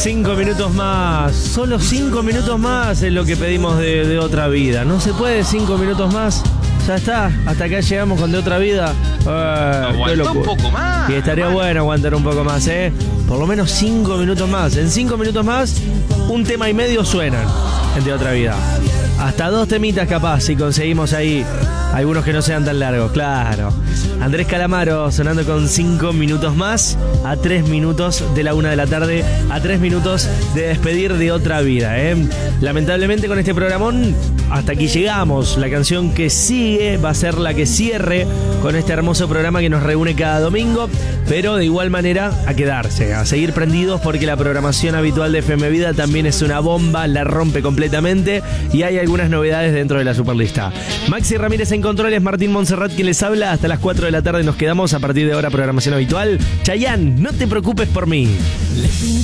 5 minutos más. Solo 5 minutos más es lo que pedimos de Otra Vida. ¿No se puede 5 minutos más? Ya está, hasta acá llegamos con De Otra Vida. Aguantó un poco más. Y estaría bueno aguantar un poco más, ¿eh? Por lo menos 5 minutos más. En 5 minutos más, un tema y medio suenan en De Otra Vida. Hasta 2 temitas capaz, si conseguimos ahí algunos que no sean tan largos, claro. Andrés Calamaro sonando con 5 minutos más, a 3 minutos de la 1 de la tarde, a 3 minutos de despedir De Otra Vida, ¿eh? Lamentablemente con este programón, hasta aquí llegamos. La canción que sigue va a ser la que cierre con este hermoso programa que nos reúne cada domingo, pero de igual manera a quedarse, a seguir prendidos porque la programación habitual de FM Vida también es una bomba, la rompe completamente y hay algunas novedades dentro de la Superlista. Maxi Ramírez en controles, Martín Montserrat quien les habla. Hasta las 4 de la tarde nos quedamos. A partir de ahora programación habitual. Chayanne, no te preocupes por mí.